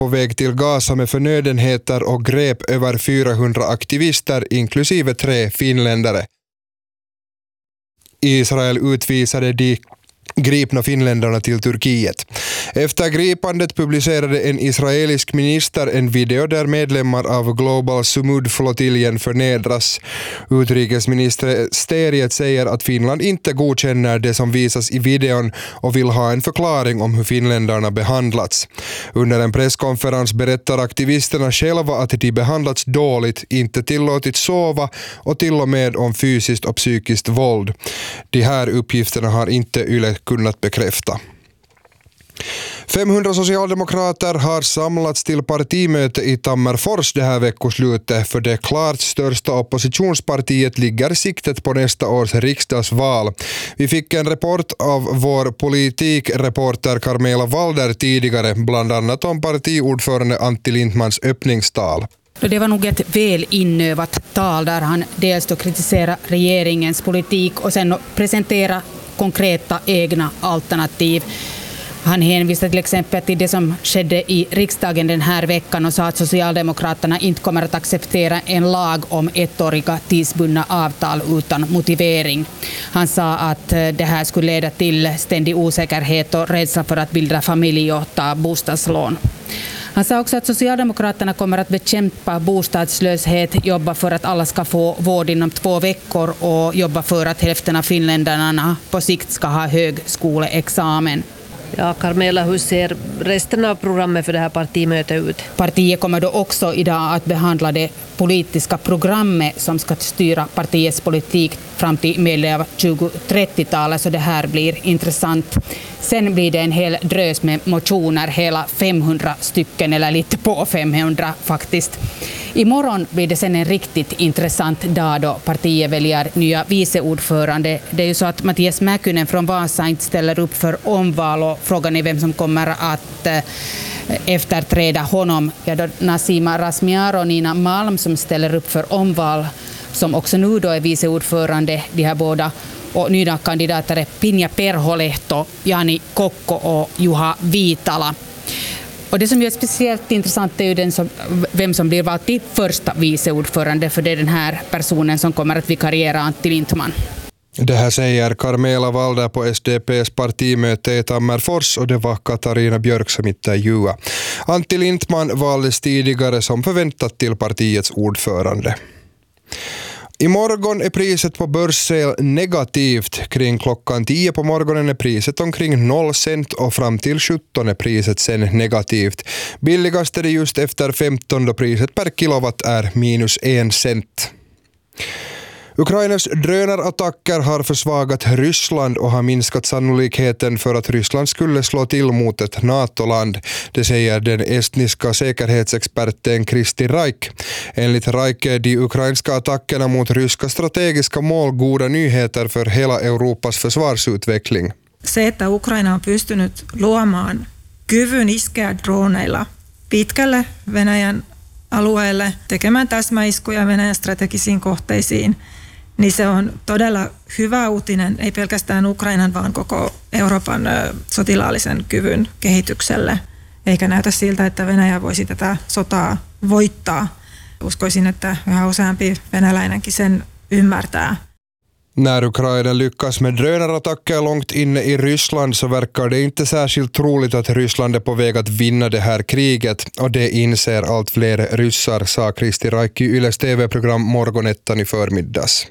på väg till Gaza med förnödenheter och grep över 400 aktivister inklusive 3 finländare. Israel utvisade de gripna finländarna till Turkiet. Efter gripandet publicerade en israelisk minister en video där medlemmar av Global Sumud-flottiljen förnedras. Utrikesministeriet säger att Finland inte godkänner det som visas i videon och vill ha en förklaring om hur finländarna behandlats. Under en presskonferens berättar aktivisterna själva att de behandlats dåligt, inte tillåtit sova och till och med om fysiskt och psykiskt våld. De här uppgifterna har inte Yle kunnat bekräfta. 500 socialdemokrater har samlats till partimöte i Tammerfors det här veckoslutet. För det klart största oppositionspartiet ligger siktet på nästa års riksdagsval. Vi fick en rapport av vår politikreporter Carmela Walder tidigare, bland annat om partiordförande Antti Lindmans öppningstal. Det var nog ett väl inövat tal där han dels då kritiserar regeringens politik och sen presentera konkreta egna alternativ. Han hänvisade till exempel till det som skedde i riksdagen den här veckan och sa att Socialdemokraterna inte kommer att acceptera en lag om ettåriga tidsbundna avtal utan motivering. Han sa att det här skulle leda till ständig osäkerhet och rädsla för att bilda familj och ta bostadslån. Han sa också att Socialdemokraterna kommer att bekämpa bostadslöshet, jobba för att alla ska få vård inom 2 veckor och jobba för att hälften av finländarna på sikt ska ha högskoleexamen. Ja, Carmela, hur ser resten av programmet för det här partimötet ut? Partiet kommer då också idag att behandla det politiska programmet som ska styra partiets politik fram till medel av 2030-talet, så det här blir intressant. Sen blir det en hel drös med motioner, hela 500 stycken eller lite på 500 faktiskt. Imorgon blir det sen en riktigt intressant dag då partiet väljer nya viceordförande. Det är ju så att Mattias Mäkynen från Vasa inte ställer upp för omval och frågan är vem som kommer att efterträda honom. Ja, då Nasima Razmyar och Nina Malm som ställer upp för omval, som också nu då är viceordförande, de här båda. Och nya kandidater är Pinja Perholehto, Jani Kokko och Juha Viitala. Och det som är speciellt intressant är ju vem som blir vald till första viceordförande, för det är den här personen som kommer att vikariera Antti Lindman. Det här säger Carmela Walder på SDP:s partimöte i Tammerfors och det var Katarina Björk som intervjuade. Antti Lindman valdes tidigare som förväntat till partiets ordförande. Imorgon är priset på börssel negativt. Kring klockan 10 på morgonen är priset omkring 0 cent och fram till 17 är priset sen negativt. Billigast är det just efter 15 då priset per kilowatt är minus 1 cent. Ukrainas drönarattacker har försvagat Ryssland och har minskat sannolikheten för att Ryssland skulle slå till mot ett NATO-land. Det säger den estniska säkerhetsexperten Kristi Raik. Enligt Raik är de ukrainska attackerna mot ryska strategiska mål goda nyheter för hela Europas försvarsutveckling. Se, että Ukraina on pystynyt luomaan kyvyn iskeä droneilla pitkälle Venäjän alueelle, tekemään täsmäiskuja Venäjän strategisiin kohteisiin, niin se on todella hyvä uutinen, ei pelkästään Ukrainan, vaan koko Euroopan sotilaallisen kyvyn kehitykselle. Eikä näytä siltä, että Venäjä voisi tätä sotaa voittaa. Uskoisin, että yhä useampi venäläinenkin sen ymmärtää. När Ukraina lyckas med drönarattacker långt inne i Ryssland så verkar det inte särskilt troligt att Ryssland är på väg att vinna det här kriget, och det inser allt fler ryssar, sa Kristi Raik i Yles TV-program Morgonettan i förmiddags.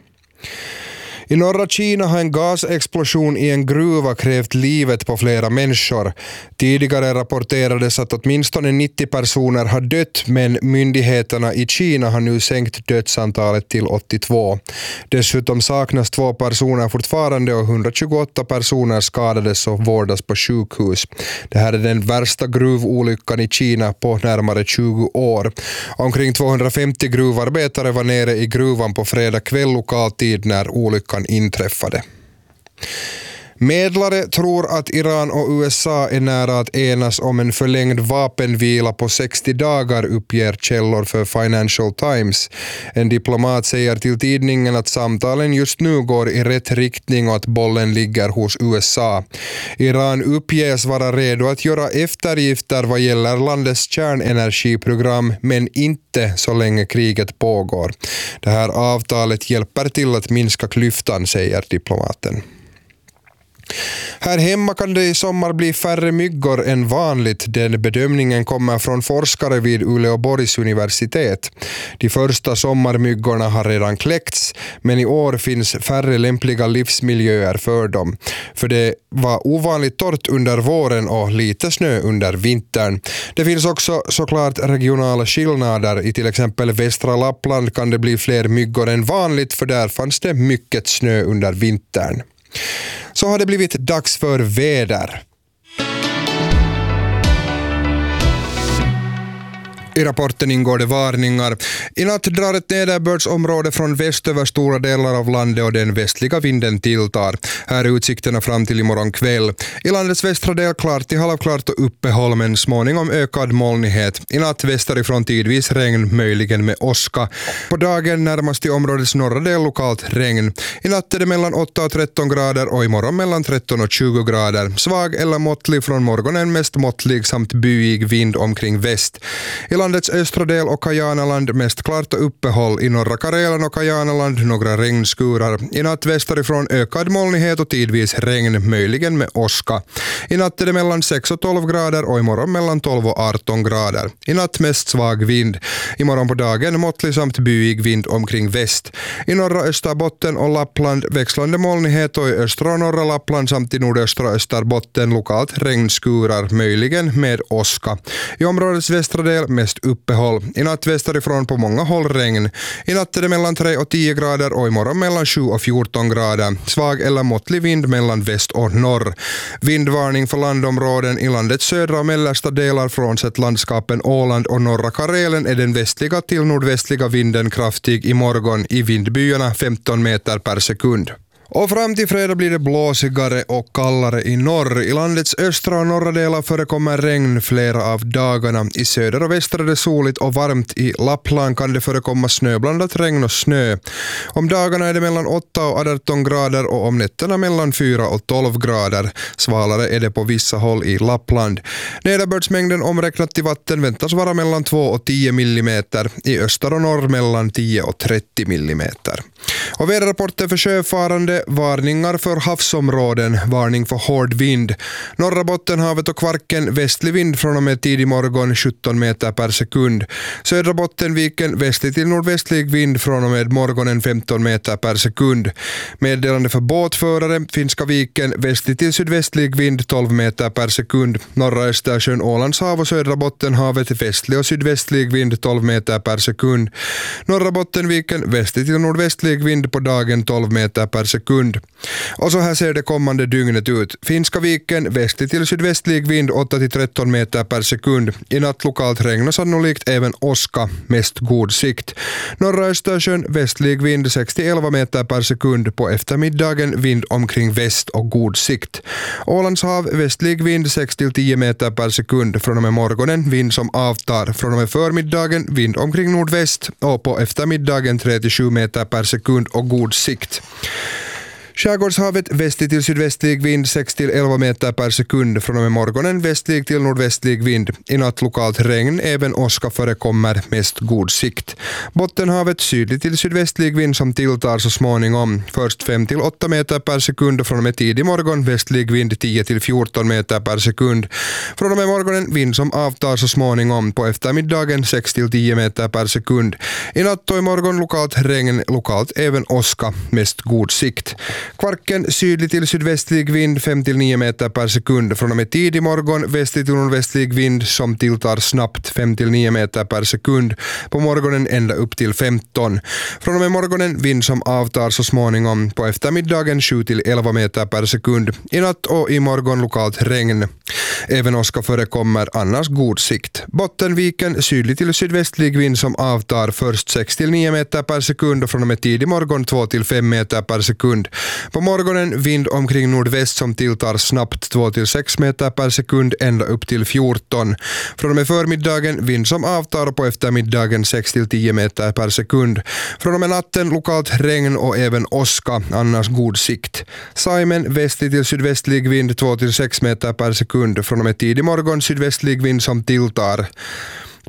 I norra Kina har en gasexplosion i en gruva krävt livet på flera människor. Tidigare rapporterades att åtminstone 90 personer har dött, men myndigheterna i Kina har nu sänkt dödsantalet till 82. Dessutom saknas 2 personer fortfarande och 128 personer skadades och vårdas på sjukhus. Det här är den värsta gruvolyckan i Kina på närmare 20 år. Omkring 250 gruvarbetare var nere i gruvan på fredag kväll lokal tid när olyckan inträffade. Medlare tror att Iran och USA är nära att enas om en förlängd vapenvila på 60 dagar, uppger källor för Financial Times. En diplomat säger till tidningen att samtalen just nu går i rätt riktning och att bollen ligger hos USA. Iran uppges vara redo att göra eftergifter vad gäller landets kärnenergiprogram, men inte så länge kriget pågår. Det här avtalet hjälper till att minska klyftan, säger diplomaten. Här hemma kan det i sommar bli färre myggor än vanligt. Den bedömningen kommer från forskare vid Uleåborgs universitet. De första sommarmyggorna har redan kläckts, men i år finns färre lämpliga livsmiljöer för dem. För det var ovanligt torrt under våren och lite snö under vintern. Det finns också såklart regionala skillnader. I till exempel västra Lappland kan det bli fler myggor än vanligt, för där fanns det mycket snö under vintern. Så har det blivit dags för väder. I rapporten ingår det varningar. I natt drar ett nederbördsområde från väst över stora delar av landet och den västliga vinden tilltar. Här är utsikterna fram till imorgon kväll. I landets västra del klart till halvklart och uppehåll, men småningom ökad molnighet. I natt västerifrån tidvis regn, möjligen med åska. På dagen närmast i områdets norra del lokalt regn. I natt är det mellan 8 och 13 grader och imorgon mellan 13 och 20 grader. Svag eller måttlig från morgonen, mest måttlig samt byig vind omkring väst. I landets östra del och Kajanaland mest klart och uppehåll. I norra Karelen och Kajanaland några regnskurar. I natt västerifrån ökad molnighet och tidvis regn, möjligen med åska. I natt är det mellan 6 och 12 grader och imorgon mellan 12 och 18 grader. I natt mest svag vind. Imorgon på dagen måttlig samt byig vind omkring väst. I norra Österbotten och Lappland växlande molnighet och i östra och norra Lappland samt i nordöstra Österbotten lokalt regnskurar, möjligen med åska. I områdets västra del mest uppehåll. I natt västerifrån på många håll regn. I natt är det mellan 3 och 10 grader och imorgon mellan 7 och 14 grader. Svag eller måttlig vind mellan väst och norr. Vindvarning för landområden i landets södra och mellersta delar frånsett landskapen Åland och norra Karelen är den västliga till nordvästliga vinden kraftig i morgon, i vindbyarna 15 meter per sekund. Och fram till fredag blir det blåsigare och kallare i norr. I landets östra och norra delar förekommer regn flera av dagarna. I söder och väster är det soligt och varmt. I Lappland kan det förekomma snöblandat regn och snö. Om dagarna är det mellan 8 och 18 grader och om nätterna mellan 4 och 12 grader. Svalare är det på vissa håll i Lappland. Nederbördsmängden omräknat till vatten väntas vara mellan 2 och 10 millimeter. I öster och norr mellan 10 och 30 millimeter. Och väderrapporten för sjöfarande, varningar för havsområden, varning för hård vind. Norra Bottenhavet och Kvarken västlig vind från och med tidig morgon 17 meter per sekund. Södra Bottenviken västlig till nordvästlig vind från och med morgonen 15 meter per sekund. Meddelande för båtförare, Finska viken västlig till sydvästlig vind 12 meter per sekund. Norra Östersjön, Ålandshav och södra Bottenhavet västlig och sydvästlig vind 12 meter per sekund. Norra Bottenviken västlig till nordvästlig vind på dagen 12 meter per sekund. Och så här ser det kommande dygnet ut. Finska viken västlig till sydvästlig vind 8-13 meter per sekund. I natt lokalt regn och sannolikt även åska, mest god sikt. Norra Östersjön västlig vind 6-11 meter per sekund. På eftermiddagen vind omkring väst och god sikt. Ålandshav västlig vind 6-10 meter per sekund. Från och med morgonen vind som avtar. Från och med förmiddagen vind omkring nordväst och på eftermiddagen 3-7 meter per sekund och god sikt. Skärgårdshavet västlig till sydvästlig vind 6-11 meter per sekund. Från och med morgonen västlig till nordvästlig vind. I natt lokalt regn, även åska förekommer, mest god sikt. Bottenhavet sydlig till sydvästlig vind som tilltar så småningom. Först 5-8 meter per sekund och från och med tidig morgon västlig vind 10-14 meter per sekund. Från och med morgonen vind som avtar så småningom. På eftermiddagen 6-10 meter per sekund. I natt och i morgon lokalt regn, lokalt även åska, mest god sikt. Kvarken sydlig till sydvästlig vind 5-9 meter per sekund. Från och med tidig morgon västlig till nordvästlig vind som tilltar snabbt 5-9 meter per sekund. På morgonen ända upp till 15. Från och med morgonen vind som avtar så småningom. På eftermiddagen 7-11 meter per sekund. I natt och i morgon lokalt regn. Även åska förekommer, annars god sikt. Bottenviken sydlig till sydvästlig vind som avtar först 6-9 meter per sekund och från och med tidig morgon 2-5 meter per sekund. På morgonen vind omkring nordväst som tilltar snabbt 2-6 meter per sekund ända upp till 14. Från och med förmiddagen vind som avtar på eftermiddagen 6-10 meter per sekund. Från och med natten lokalt regn och även åska, annars god sikt. Saimen västlig till sydvästlig vind 2-6 meter per sekund. Från och med tidig morgon sydvästlig vind som tilltar.